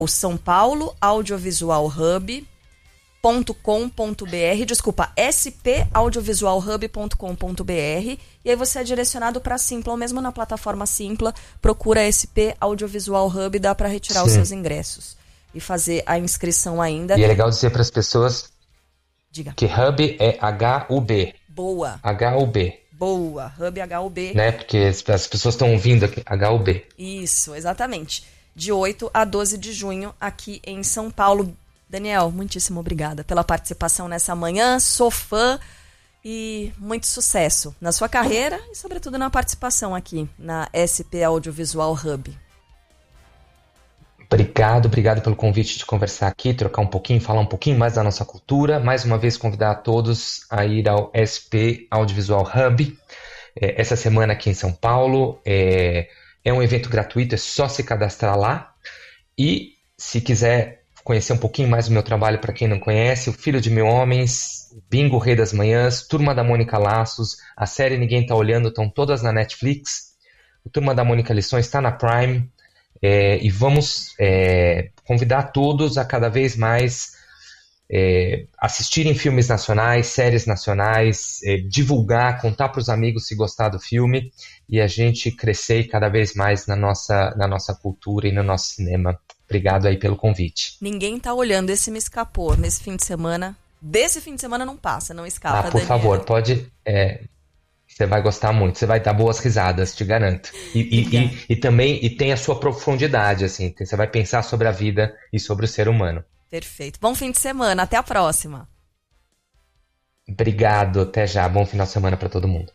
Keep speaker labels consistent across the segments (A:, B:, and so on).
A: o São Paulo Audiovisual Hub.com.br, desculpa, spaudiovisualhub.com.br, e aí você é direcionado para a Simpla, ou mesmo na plataforma Simpla, procura SP Audiovisual Hub, dá para retirar os seus ingressos e fazer a inscrição ainda.
B: E é legal dizer para as pessoas que Hub é H-U-B.
A: Boa.
B: H-U-B.
A: Boa, Hub H-U-B.
B: Né, porque as pessoas estão ouvindo aqui, H-U-B.
A: Isso, exatamente. De 8 a 12 de junho, aqui em São Paulo. Daniel, muitíssimo obrigada pela participação nessa manhã. Sou fã e muito sucesso na sua carreira e, sobretudo, na participação aqui na SP Audiovisual Hub.
B: Obrigado pelo convite de conversar aqui, trocar um pouquinho, falar um pouquinho mais da nossa cultura. Mais uma vez, convidar a todos a ir ao SP Audiovisual Hub. Essa semana aqui em São Paulo. É um evento gratuito, é só se cadastrar lá. E, se quiser conhecer um pouquinho mais do meu trabalho, para quem não conhece, O Filho de Mil Homens, Bingo Rei das Manhãs, Turma da Mônica Laços, a série Ninguém Tá Olhando, estão todas na Netflix. O Turma da Mônica Lições está na Prime. E vamos convidar todos a cada vez mais assistirem filmes nacionais, séries nacionais, divulgar, contar para os amigos se gostar do filme, e a gente crescer cada vez mais na nossa cultura e no nosso cinema. Obrigado aí pelo convite.
A: Ninguém tá olhando, esse me escapou nesse fim de semana. Desse fim de semana não passa, não escapa.
B: Por favor, pode... Você vai gostar muito, você vai dar boas risadas, te garanto. E também tem a sua profundidade, assim. Você vai pensar sobre a vida e sobre o ser humano.
A: Perfeito. Bom fim de semana, até a próxima.
B: Obrigado, até já. Bom final de semana para todo mundo.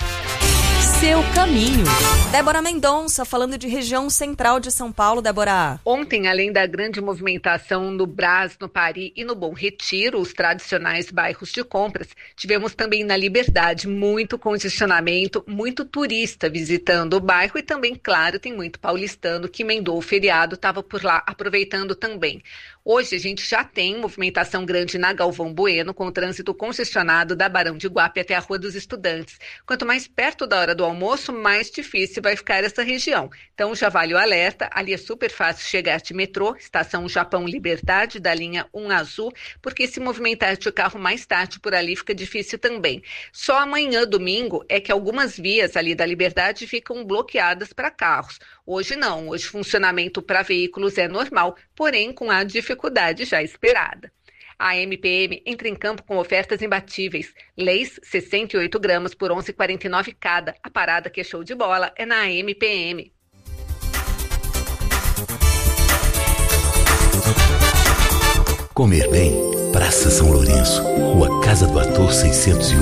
A: Seu caminho. Débora Mendonça, falando de região central de São Paulo. Débora.
C: Ontem, além da grande movimentação no Brás, no Pari e no Bom Retiro, os tradicionais bairros de compras, tivemos também na Liberdade muito congestionamento, muito turista visitando o bairro e também, claro, tem muito paulistano que emendou o feriado, estava por lá aproveitando também. Hoje a gente já tem movimentação grande na Galvão Bueno, com o trânsito congestionado da Barão de Guape até a Rua dos Estudantes. Quanto mais perto da hora do almoço, mais difícil vai ficar essa região. Então já vale o alerta, ali é super fácil chegar de metrô, estação Japão Liberdade, da linha 1 azul, porque se movimentar de carro mais tarde por ali fica difícil também. Só amanhã, domingo, é que algumas vias ali da Liberdade ficam bloqueadas para carros. Hoje não, hoje funcionamento para veículos é normal, porém com a dificuldade já esperada. A MPM entra em campo com ofertas imbatíveis. Leis, 68 gramas por 11,49 cada. A parada que é show de bola é na MPM.
D: Comer bem, Praça São Lourenço, Rua Casa do Ator 601.